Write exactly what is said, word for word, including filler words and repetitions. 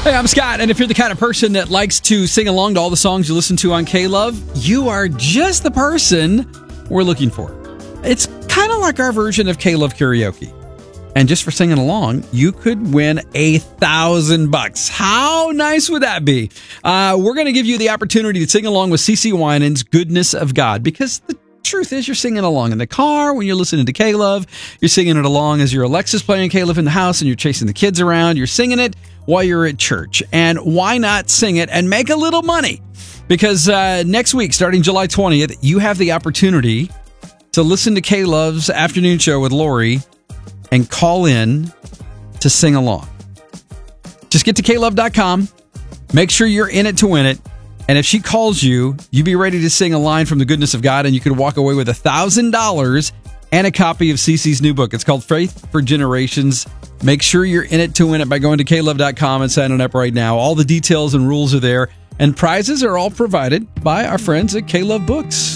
Hey, I'm Scott, and if you're the kind of person that likes to sing along to all the songs you listen to on K-Love, you are just the person we're looking for. It's kind of like our version of K-Love Karaoke. And just for singing along, you could win a thousand bucks. How nice would that be? Uh, we're going to give you the opportunity to sing along with CeCe Winans' Goodness of God, because the truth is you're singing along in the car when you're listening to K-Love. You're singing it along as your Alexa's playing K-Love in the house and you're chasing the kids around. You're singing it while you're at church. And why not sing it and make a little money? Because uh, next week, starting July twentieth, you have the opportunity to listen to K-Love's afternoon show with Lori and call in to sing along. Just get to K love dot com. Make sure you're in it to win it. And if she calls you, you be ready to sing a line from the goodness of God, and you could walk away with one thousand dollars and a copy of CeCe's new book. It's called Faith for Generations. Make sure you're in it to win it by going to K love dot com and signing up right now. All the details and rules are there, and prizes are all provided by our friends at K-Love Books.